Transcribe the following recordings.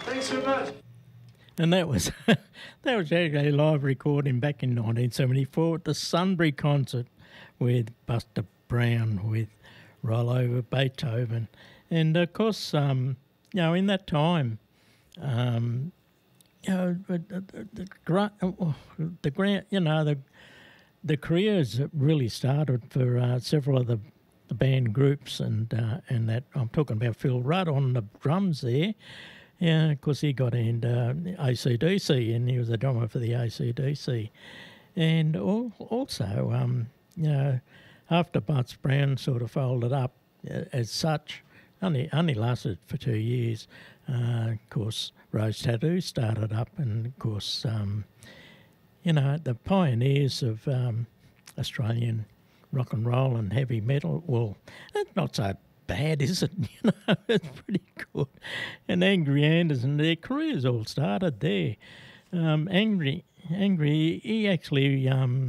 Thanks so much. And that was that was actually a live recording back in 1974 at the Sunbury concert with Buster Brown with Roll Over Beethoven. And of course, in that time, the careers really started for several of the band groups, and that I'm talking about Phil Rudd on the drums there. Yeah, of course he got into AC/DC, and he was a drummer for the AC/DC. And also, after Buster Brown sort of folded up as such, only lasted for 2 years. Of course, Rose Tattoo started up, and of course, the pioneers of Australian rock and roll and heavy metal. Well, that's not so bad, is it? It's pretty good. And Angry Anderson, their careers all started there. Angry, he actually,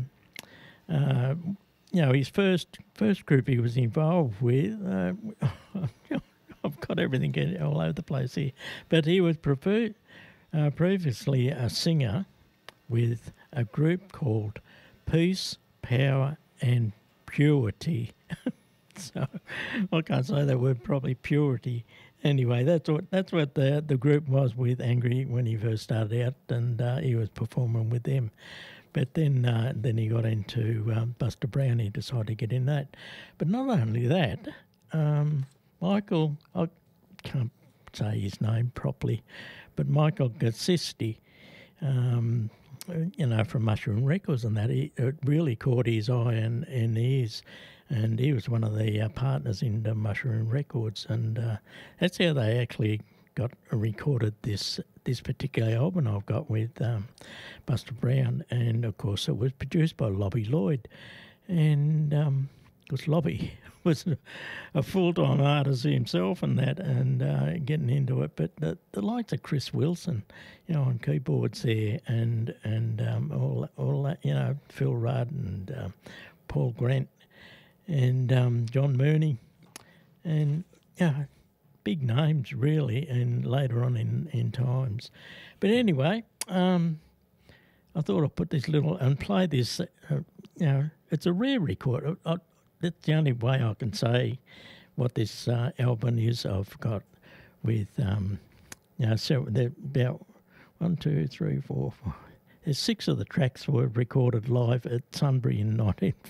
his first group he was involved with. I've got everything all over the place here, but he was previously a singer with a group called Peace, Power and Purity. So I can't say that word probably, purity. Anyway, that's what the group was with Angry when he first started out, and he was performing with them. But then he got into Buster Brown. He decided to get in that. But not only that, Michael, I can't say his name properly, but Michael Gassisti, from Mushroom Records and that, it really caught his eye and ears. And he was one of the partners in the Mushroom Records, and that's how they actually recorded this particular album I've got with Buster Brown. And of course, it was produced by Lobby Lloyd, and because Lobby was a full-time artist himself and that, and getting into it. But the likes of Chris Wilson, on keyboards there, and all that, Phil Rudd and Paul Grant. And John Mooney, and big names really, and later on in times. But anyway, I thought I'd put this and play this. It's a rare record. That's the only way I can say what this album is. I've got with so they're about 1, 2, 3, 4, 5. There's 6 of the tracks were recorded live at Sunbury in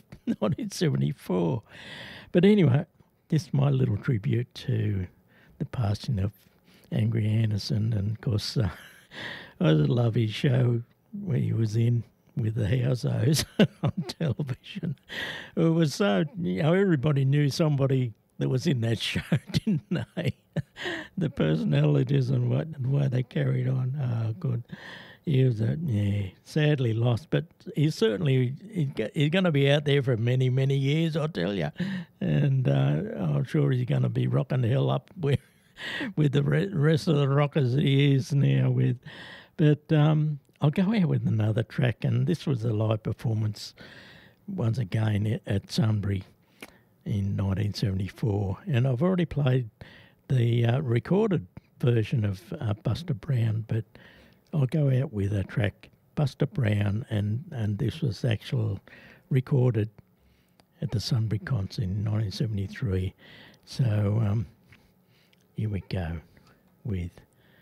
1974. But anyway, this is my little tribute to the passing of Angry Anderson. And of course, I love his show where he was in with the Housos on television. It was so, everybody knew somebody that was in that show, didn't they? The personalities and what and why they carried on. Oh, good. He was sadly lost, but he's certainly he's going to be out there for many, many years, I'll tell you. And I'm sure he's going to be rocking the hell up with the rest of the rockers that he is now with. But I'll go out with another track, and this was a live performance once again at Sunbury in 1974. And I've already played the recorded version of Buster Brown, but I'll go out with a track, Buster Brown, and this was actual recorded at the Sunbury concert in 1973. So here we go with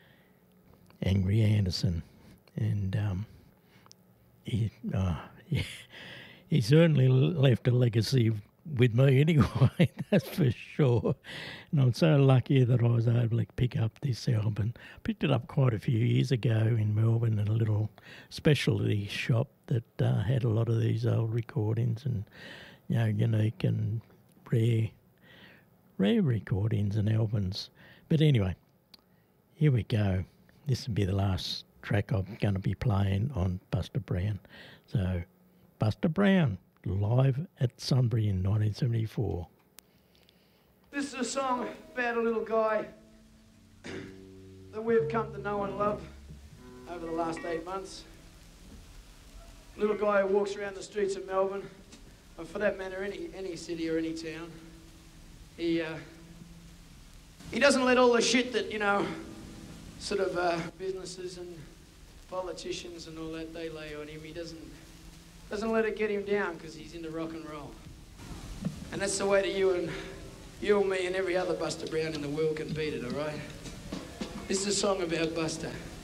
Angry Anderson. And he certainly left a legacy with me anyway, that's for sure. And I'm so lucky that I was able to pick up this album. Picked it up quite a few years ago in Melbourne in a little specialty shop that had a lot of these old recordings and, unique and rare recordings and albums. But anyway, here we go. This will be the last track I'm going to be playing on Buster Brown. So, Buster Brown, live at Sunbury in 1974. This is a song about a little guy that we've come to know and love over the last 8 months. A little guy who walks around the streets of Melbourne, or for that matter, any city or any town. He doesn't let all the shit that, sort of businesses and politicians and all that, they lay on him. He doesn't let it get him down because he's into rock and roll. And that's the way to you and me and every other Buster Brown in the world can beat it, all right? This is a song about Buster.